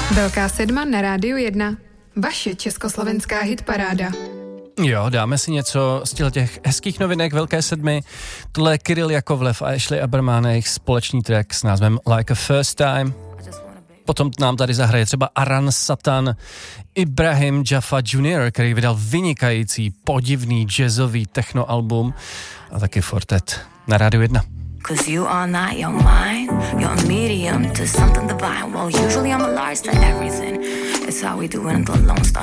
Velká sedma na Rádiu 1. Vaše československá hitparáda. Jo, dáme si něco z těch hezkých novinek Velké sedmi. Tohle je Kirill Jakovlev a Ashley Aberman, jejich společný track s názvem Like a First Time. Potom nám tady zahraje třeba Aran Satan, Ibrahim Jaffa Jr., který vydal vynikající, podivný jazzový technoalbum a taky Fortet na Rádiu 1. Cause you are not your mind, you're a medium to something divine. Well, usually I'm a large to everything. It's how we do it in the Lone Star